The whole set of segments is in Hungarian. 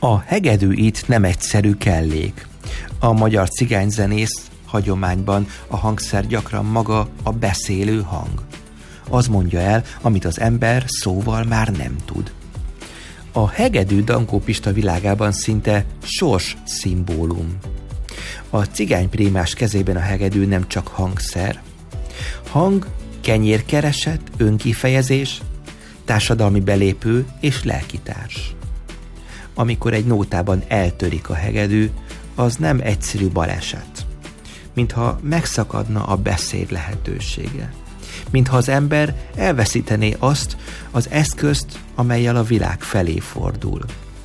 A hegedű itt nem egyszerű kellék. A magyar cigányzenész hagyományban a hangszer gyakran maga a beszélő hang. Az mondja el, amit az ember szóval már nem tud. A hegedű Dankó Pista világában szinte sors szimbólum. A cigányprímás kezében a hegedű nem csak hangszer. Hang, kenyérkereset, önkifejezés, társadalmi belépő és lelkitárs. Amikor egy nótában eltörik a hegedű, az nem egyszerű baleset. Mintha megszakadna a beszéd lehetősége. Mintha az ember elveszítené azt az eszközt, amellyel a világ felé fordul.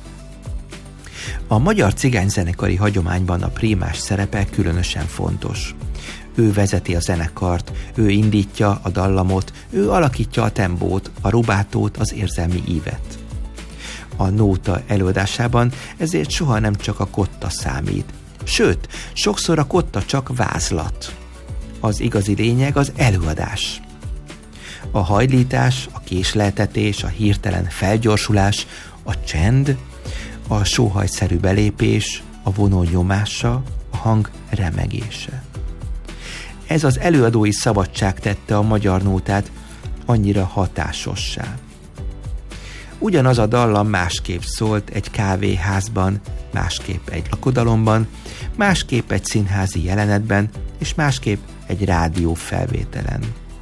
A magyar cigányzenekari hagyományban a prímás szerepe különösen fontos. Ő vezeti a zenekart, ő indítja a dallamot, ő alakítja a tempót, a rubátót, az érzelmi ívet. A nóta előadásában ezért soha nem csak a kotta számít. Sőt, sokszor a kotta csak vázlat. Az igazi lényeg az előadás. A hajlítás, a késleltetés, a hirtelen felgyorsulás, a csend, a sóhajszerű belépés, a vonó nyomása, a hang remegése. Ez az előadói szabadság tette a magyar nótát annyira hatásossá. Ugyanaz a dallam másképp szólt egy kávéházban, másképp egy lakodalomban, másképp egy színházi jelenetben, és másképp egy rádiófelvételen.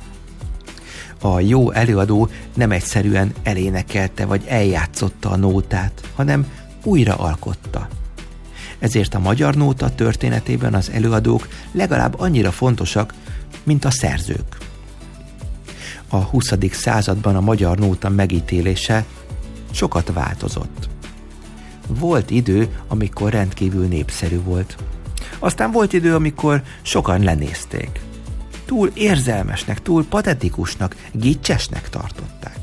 A jó előadó nem egyszerűen elénekelte vagy eljátszotta a nótát, hanem újra alkotta. Ezért a magyar nóta történetében az előadók legalább annyira fontosak, mint a szerzők. A 20. században a magyar nóta megítélése sokat változott. Volt idő, amikor rendkívül népszerű volt. Aztán volt idő, amikor sokan lenézték. Túl érzelmesnek, túl patetikusnak, gicsesnek tartották.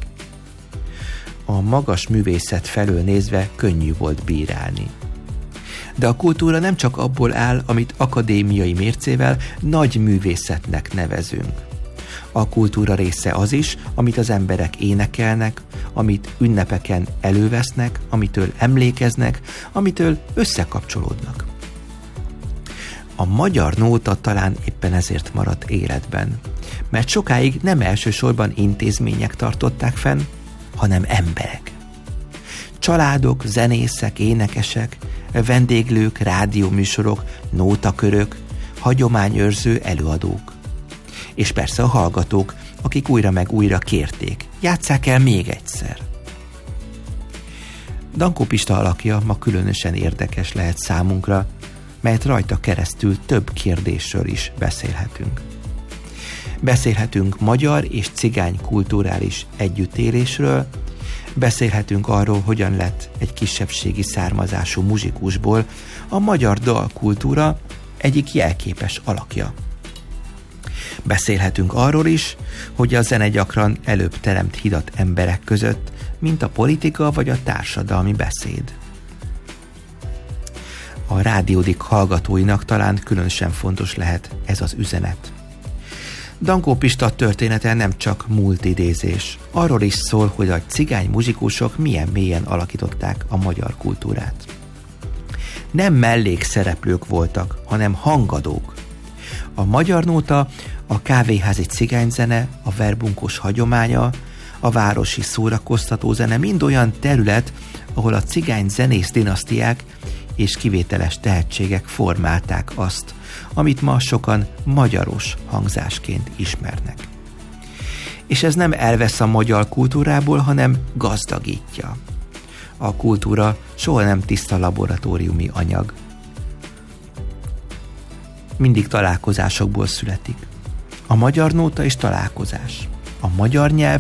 A magas művészet felől nézve könnyű volt bírálni. De a kultúra nem csak abból áll, amit akadémiai mércével nagy művészetnek nevezünk. A kultúra része az is, amit az emberek énekelnek, amit ünnepeken elővesznek, amitől emlékeznek, amitől összekapcsolódnak. A magyar nóta talán éppen ezért maradt életben, mert sokáig nem elsősorban intézmények tartották fenn, hanem emberek. Családok, zenészek, énekesek, vendéglők, rádióműsorok, nótakörök, hagyományőrző előadók. És persze a hallgatók, akik újra meg újra kérték. Játsszák el még egyszer. Dankó Pista alakja ma különösen érdekes lehet számunkra, mert rajta keresztül több kérdésről is beszélhetünk. Beszélhetünk magyar és cigány kulturális együttélésről, beszélhetünk arról, hogyan lett egy kisebbségi származású muzsikusból a magyar dalkultúra egyik jelképes alakja. Beszélhetünk arról is, hogy a zene gyakran előbb teremt hidat emberek között, mint a politika vagy a társadalmi beszéd. A rádiódik hallgatóinak talán különösen fontos lehet ez az üzenet. Dankó Pista története nem csak múltidézés, arról is szól, hogy a cigány muzsikusok milyen mélyen alakították a magyar kultúrát. Nem mellékszereplők voltak, hanem hangadók. A magyar nóta, a kávéházi cigányzene, a verbunkos hagyománya, a városi szórakoztatózene mind olyan terület, ahol a cigány zenész dinasztiák és kivételes tehetségek formálták azt, amit ma sokan magyaros hangzásként ismernek. És ez nem elvesz a magyar kultúrából, hanem gazdagítja. A kultúra soha nem tiszta laboratóriumi anyag. Mindig találkozásokból születik. A magyar nóta is találkozás. A magyar nyelv